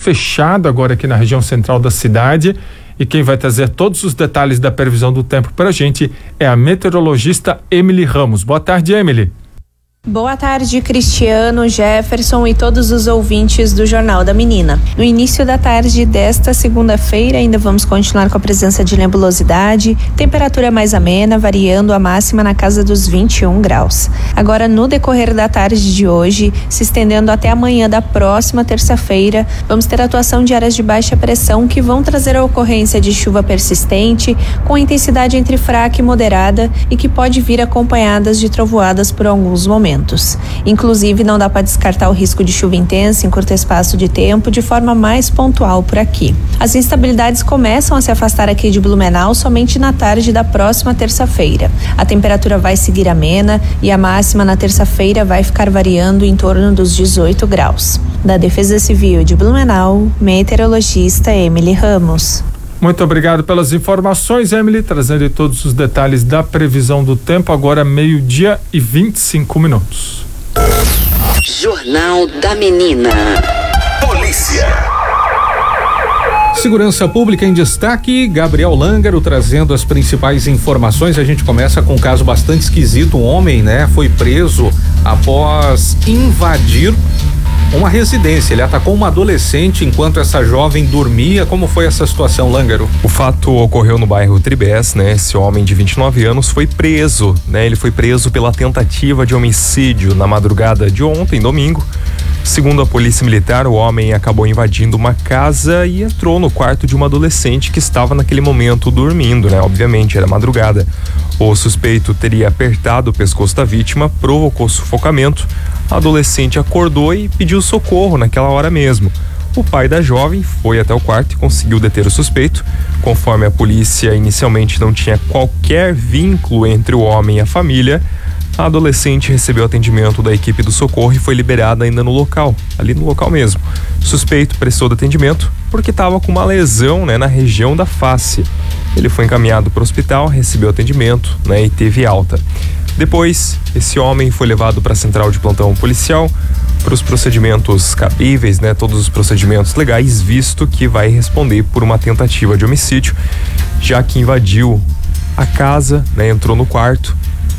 fechado agora aqui na região central da cidade. E quem vai trazer todos os detalhes da previsão do tempo para a gente é a meteorologista Emily Ramos. Boa tarde, Emily. Boa tarde, Cristiano, Jefferson e todos os ouvintes do Jornal da Menina. No início da tarde desta segunda-feira, ainda vamos continuar com a presença de nebulosidade, temperatura mais amena, variando a máxima na casa dos 21 graus. Agora, no decorrer da tarde de hoje, se estendendo até amanhã da próxima terça-feira, vamos ter atuação de áreas de baixa pressão que vão trazer a ocorrência de chuva persistente, com intensidade entre fraca e moderada e que pode vir acompanhadas de trovoadas por alguns momentos. Inclusive, não dá para descartar o risco de chuva intensa em curto espaço de tempo de forma mais pontual por aqui. As instabilidades começam a se afastar aqui de Blumenau somente na tarde da próxima terça-feira. A temperatura vai seguir amena e a máxima na terça-feira vai ficar variando em torno dos 18 graus. Da Defesa Civil de Blumenau, meteorologista Emily Ramos. Muito obrigado pelas informações, Emily, trazendo todos os detalhes da previsão do tempo, agora 12h e 25 minutos. Jornal da Menina. Polícia. Segurança Pública em destaque, Gabriel Lângaro trazendo as principais informações. A gente começa com um caso bastante esquisito. Um homem, foi preso após invadir uma residência. Ele atacou uma adolescente enquanto essa jovem dormia. Como foi essa situação, Lângaro? O fato ocorreu no bairro Tribés, Esse homem de 29 anos foi preso, Ele foi preso pela tentativa de homicídio na madrugada de ontem, domingo. Segundo a polícia militar, o homem acabou invadindo uma casa e entrou no quarto de uma adolescente que estava naquele momento dormindo, Obviamente, era madrugada. O suspeito teria apertado o pescoço da vítima, provocou sufocamento. A adolescente acordou e pediu socorro naquela hora mesmo. O pai da jovem foi até o quarto e conseguiu deter o suspeito. Conforme a polícia, inicialmente não tinha qualquer vínculo entre o homem e a família. A adolescente recebeu atendimento da equipe do socorro e foi liberada ainda no local, ali no local mesmo. O suspeito prestou atendimento porque estava com uma lesão, na região da face. Ele foi encaminhado para o hospital, recebeu atendimento, e teve alta. Depois, esse homem foi levado para a central de plantão policial para os procedimentos cabíveis, todos os procedimentos legais, visto que vai responder por uma tentativa de homicídio, já que invadiu a casa, entrou no quarto.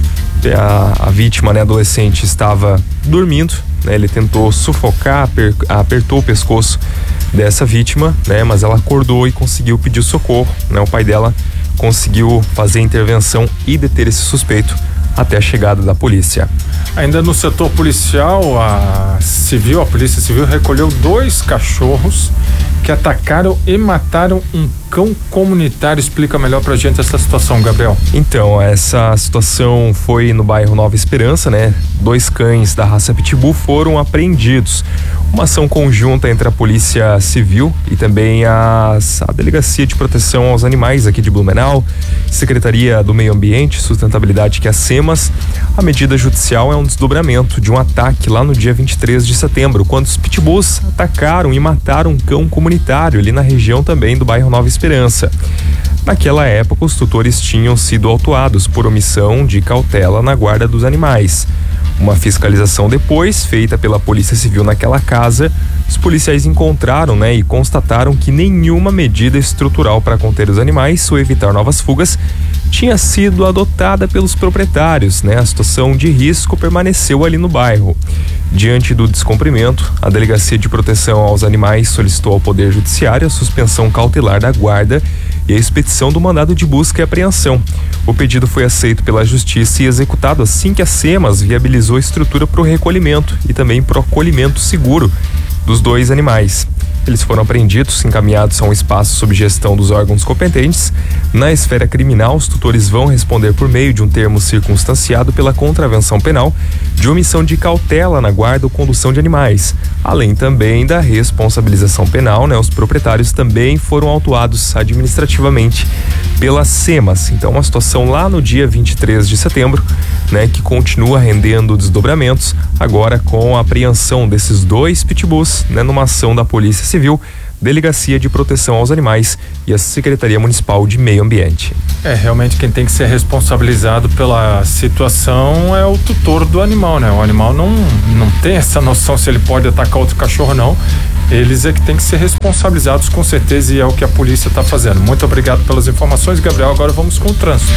A vítima, adolescente, estava dormindo, ele tentou sufocar, apertou o pescoço dessa vítima, mas ela acordou e conseguiu pedir socorro, O pai dela conseguiu fazer a intervenção e deter esse suspeito até a chegada da polícia. Ainda no setor policial, a Polícia Civil recolheu 2 cachorros que atacaram e mataram um cão comunitário. Explica melhor pra gente essa situação, Gabriel. Então, essa situação foi no bairro Nova Esperança, 2 cães da raça Pitbull foram apreendidos. Uma ação conjunta entre a Polícia Civil e também a Delegacia de Proteção aos Animais aqui de Blumenau, Secretaria do Meio Ambiente e Sustentabilidade, que é a SEMAS. A medida judicial é um desdobramento de um ataque lá no dia 23 de setembro, quando os pitbulls atacaram e mataram um cão comunitário ali na região também do bairro Nova Esperança. Naquela época, os tutores tinham sido autuados por omissão de cautela na guarda dos animais. Uma fiscalização depois, feita pela Polícia Civil naquela casa, os policiais encontraram, e constataram que nenhuma medida estrutural para conter os animais ou evitar novas fugas tinha sido adotada pelos proprietários, A situação de risco permaneceu ali no bairro. Diante do descumprimento, a Delegacia de Proteção aos Animais solicitou ao Poder Judiciário a suspensão cautelar da guarda e a expedição do mandado de busca e apreensão. O pedido foi aceito pela Justiça e executado assim que a SEMAS viabilizou a estrutura para o recolhimento e também para o acolhimento seguro dos 2 animais. Eles foram apreendidos, encaminhados a um espaço sob gestão dos órgãos competentes. Na esfera criminal, os tutores vão responder por meio de um termo circunstanciado pela contravenção penal de omissão de cautela na guarda ou condução de animais. Além também da responsabilização penal, os proprietários também foram autuados administrativamente pela SEMAS. Então, uma situação lá no dia 23 de setembro, que continua rendendo desdobramentos, agora com a apreensão desses 2 pitbulls, numa ação da Polícia Civil, Delegacia de Proteção aos Animais e a Secretaria Municipal de Meio Ambiente. Realmente quem tem que ser responsabilizado pela situação é o tutor do animal, O animal não tem essa noção se ele pode atacar outro cachorro ou não. eles é que tem que ser responsabilizados com certeza, e é o que a polícia está fazendo. Muito obrigado pelas informações, Gabriel. Agora vamos com o trânsito.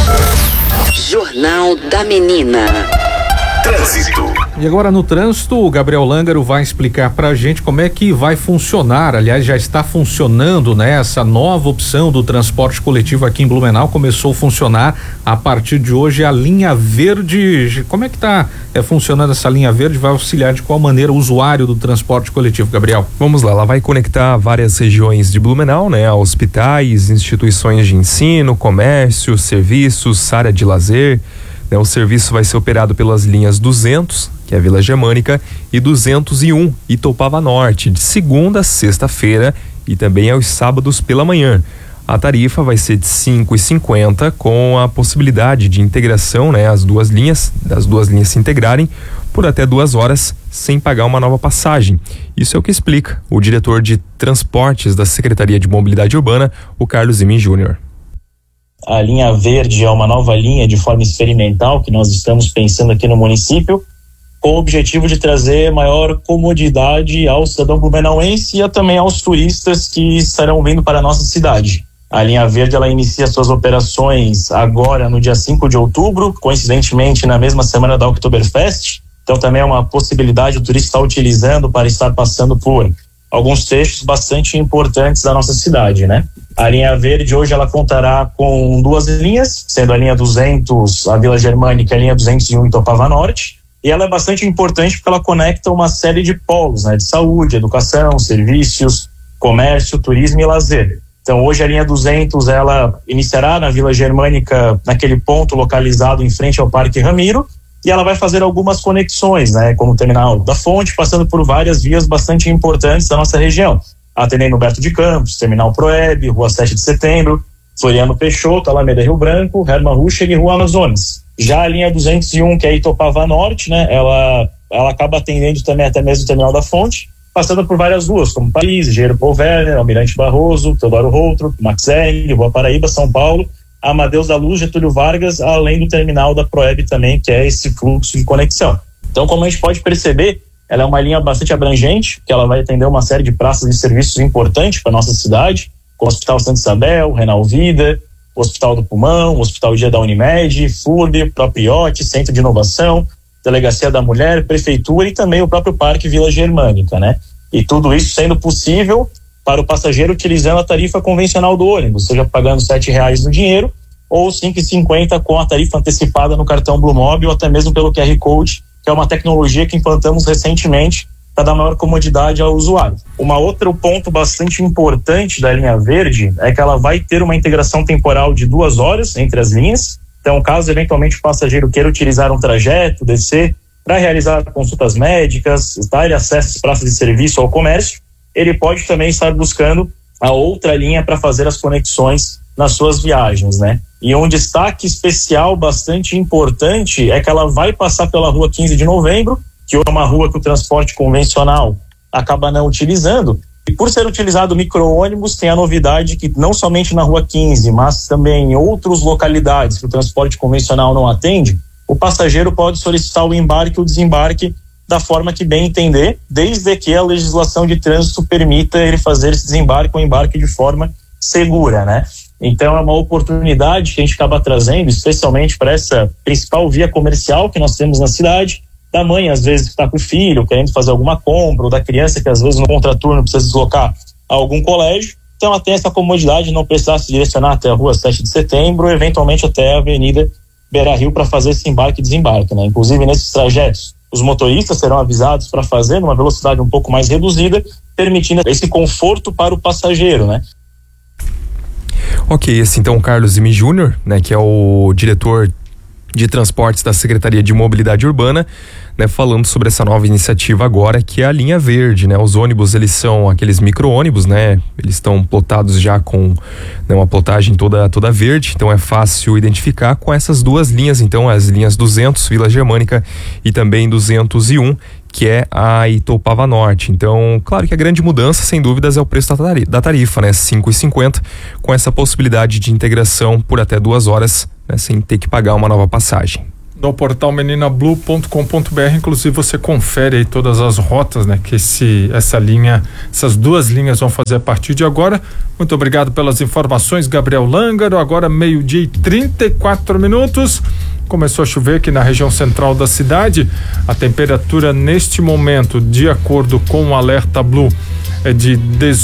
Jornal da Menina. Trânsito. E agora no trânsito, o Gabriel Lângaro vai explicar pra gente como é que vai funcionar. Aliás, já está funcionando, né? Essa nova opção do transporte coletivo aqui em Blumenau começou a funcionar a partir de hoje, a linha verde. Como é que tá funcionando essa linha verde? Vai auxiliar de qual maneira o usuário do transporte coletivo, Gabriel? Vamos lá, ela vai conectar várias regiões de Blumenau, né? A hospitais, instituições de ensino, comércio, serviços, área de lazer. O serviço vai ser operado pelas linhas 200, que é a Vila Germânica, e 201, Itopava Norte, de segunda a sexta-feira e também aos sábados pela manhã. A tarifa vai ser de R$ 5,50, com a possibilidade de integração, né, das duas linhas se integrarem por até 2 horas sem pagar uma nova passagem. Isso é o que explica o diretor de transportes da Secretaria de Mobilidade Urbana, o Carlos Imin Júnior. A linha verde é uma nova linha de forma experimental que nós estamos pensando aqui no município, com o objetivo de trazer maior comodidade ao cidadão blumenauense e também aos turistas que estarão vindo para a nossa cidade. A linha verde ela inicia suas operações agora no dia 5 de outubro, coincidentemente na mesma semana da Oktoberfest. Então também é uma possibilidade o turista estar utilizando para estar passando por alguns trechos bastante importantes da nossa cidade, né? A linha verde hoje ela contará com 2 linhas, sendo a linha 200, a Vila Germânica, e a linha 201 Itopava Norte, e ela é bastante importante porque ela conecta uma série de polos, né? De saúde, educação, serviços, comércio, turismo e lazer. Então hoje a linha 200 ela iniciará na Vila Germânica, naquele ponto localizado em frente ao Parque Ramiro, e ela vai fazer algumas conexões, né, como o Terminal da Fonte, passando por várias vias bastante importantes da nossa região, atendendo Humberto de Campos, Terminal Proeb, Rua 7 de Setembro, Floriano Peixoto, Alameda Rio Branco, Hermann Ruschel e Rua Amazonas. Já a linha 201, que é Itopava Norte, né, ela acaba atendendo também até mesmo o Terminal da Fonte, passando por várias ruas, como Paris, Engenheiro Paul Werner, Almirante Barroso, Teodoro Routro, Max Eng, Rua Paraíba, São Paulo, Amadeus da Luz, Getúlio Vargas, além do terminal da Proeb também, que é esse fluxo de conexão. Então, como a gente pode perceber, ela é uma linha bastante abrangente, que ela vai atender uma série de praças e serviços importantes para a nossa cidade, como o Hospital Santa Isabel, Renal Vida, o Hospital do Pulmão, o Hospital Dia da Unimed, FURB, Propriote, Centro de Inovação, Delegacia da Mulher, Prefeitura e também o próprio Parque Vila Germânica, né? E tudo isso sendo possível para o passageiro utilizando a tarifa convencional do ônibus, seja pagando R$ 7,00 no dinheiro ou R$ 5,50 com a tarifa antecipada no cartão Blumob ou até mesmo pelo QR Code, que é uma tecnologia que implantamos recentemente para dar maior comodidade ao usuário. Outro ponto bastante importante da linha verde é que ela vai ter uma integração temporal de 2 horas entre as linhas. Então, caso eventualmente o passageiro queira utilizar um trajeto, descer, para realizar consultas médicas, dar acesso às praças de serviço ao comércio, ele pode também estar buscando a outra linha para fazer as conexões nas suas viagens, né? E um destaque especial bastante importante é que ela vai passar pela Rua 15 de Novembro, que é uma rua que o transporte convencional acaba não utilizando. E por ser utilizado micro-ônibus, tem a novidade que não somente na Rua 15, mas também em outras localidades que o transporte convencional não atende, o passageiro pode solicitar o embarque ou desembarque da forma que bem entender, desde que a legislação de trânsito permita ele fazer esse desembarque ou embarque de forma segura, né? Então é uma oportunidade que a gente acaba trazendo, especialmente para essa principal via comercial que nós temos na cidade, da mãe às vezes que está com o filho, querendo fazer alguma compra, ou da criança que às vezes no contraturno precisa deslocar a algum colégio. Então ela tem essa comodidade de não precisar se direcionar até a Rua 7 de Setembro, ou eventualmente até a Avenida Beira-Rio para fazer esse embarque e desembarque, né? Inclusive nesses trajetos, os motoristas serão avisados para fazer numa velocidade um pouco mais reduzida, permitindo esse conforto para o passageiro, né? Ok, esse então Carlos Imin Júnior, né, que é o diretor de transportes da Secretaria de Mobilidade Urbana, né, falando sobre essa nova iniciativa agora, que é a linha verde, né? Os ônibus, eles são aqueles micro-ônibus, né? Eles estão plotados já com, né, uma plotagem toda verde, então é fácil identificar com essas 2 linhas, então as linhas 200, Vila Germânica, e também 201, que é a Itopava Norte. Então, claro que a grande mudança, sem dúvidas, é o preço da tarifa, né? R$ 5,50, com essa possibilidade de integração por até 2 horas, né? Sem ter que pagar uma nova passagem. no portal meninablue.com.br. Inclusive você confere aí todas as rotas, né, que essas duas linhas vão fazer a partir de agora. Muito obrigado pelas informações, Gabriel Lângaro. Agora 12:34. Começou a chover aqui na região central da cidade. A temperatura neste momento, de acordo com o alerta Blue, é de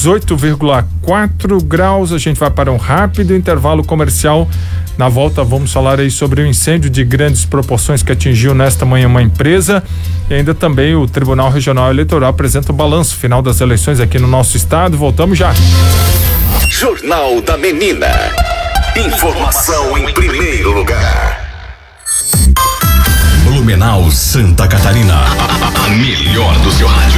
18,4 graus. A gente vai para um rápido intervalo comercial. Na volta vamos falar aí sobre o incêndio de grandes proporções que atingiu nesta manhã uma empresa, e ainda também o Tribunal Regional Eleitoral apresenta o balanço final das eleições aqui no nosso estado. Voltamos já. Jornal da Menina. Informação em primeiro lugar. Blumenau, Santa Catarina. A melhor do seu rádio.